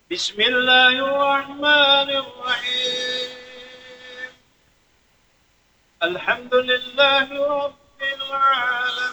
بسم الله الرحمن الرحيم. الحمد لله رب العالمين،